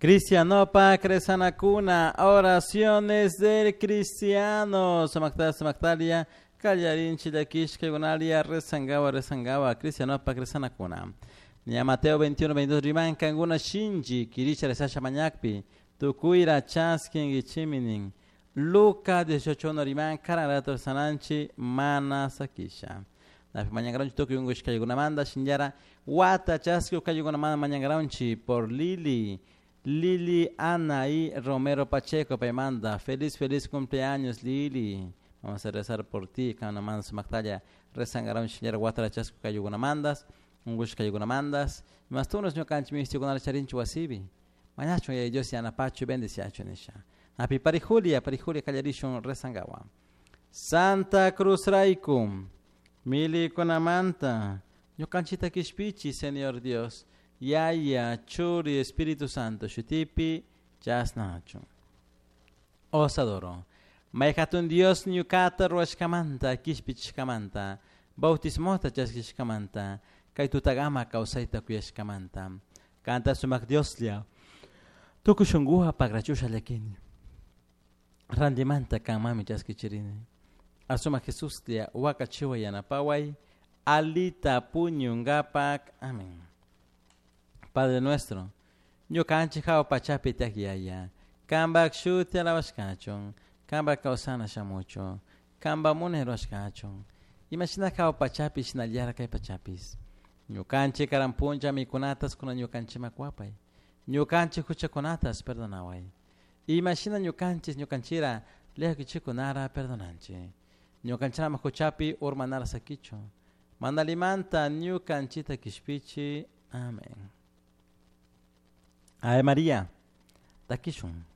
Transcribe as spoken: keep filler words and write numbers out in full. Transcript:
Cristianopa Cresanacuna, oraciones del cristiano. Samacta, Samactalia, Callarín, Chilaquish, Kegonalia, Resangaba, Resangaba, Cristianopa Cresanacuna. Ni Mateo veintiuno, veintidós, Riman, Kanguna Shinji, Kirisha, Resasha Mañakpi, Tukuira, Chaskin, Gichiminin, Luca dieciocho, Riman, Kararator Sananchi, Mana Sakisha. La mañangaronchi toque un gush manda shinjara wata chasco manda mañangaronchi por Lili Lili Ana y Romero Pacheco pe manda feliz feliz cumpleaños Lili. Vamos a rezar por ti cada manda su mactalla rezangaron shinjara wata chasco mandas un gush mandas mas tú nos no canchi misti con al charincho wasibi mañacho ya Dios ya na pacho bendiciacho nisha na pi pari Julia pari Julia callarishon rezangawa Santa Cruz Raikum Mili Conamanta, yo canchita kishpichi, Señor Dios, Yaya, Churi, Espíritu Santo, Shutipi, Jasnacho. Os adoro. Maikatun Dios, Nyukata, Roshkamanta, Kishpichkamanta, Bautismota, Jaskishkamanta, Kaitutagama, Kausaita, Kuyashkamanta, Canta sumak Dioslia, Tukushunguha, Pagrachusha Lekini, Randimanta, Kamami, Jaskichirini. Asuma Jesús tia wakachiwa yanapawai alita puñungapak. Amén. Padre nuestro, yo canchi hao pachapi takiaya, kambak shuti alawashkachon, kambak kausana shamucho, kamba muneroshkachon. Imagina hao pachapi shinaliara kai pachapis. Yo canchi karampunja mi kunatas kuna yo canchi makwapai. Yo canchi hucha kunatas perdonawai. Imagina yo canchi yo canchira leo kichikunara perdonanche. Nyo kanchana makuchapi urmanara sakicho. Mandalimanta nyu kanchita kishpichi. Amén. Ave María. Takishun.